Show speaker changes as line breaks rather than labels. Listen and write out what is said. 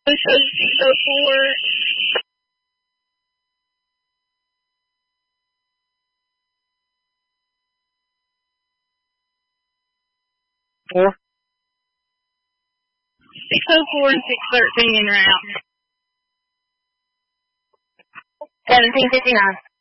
604.
4.
604 and 613 en route.
1759.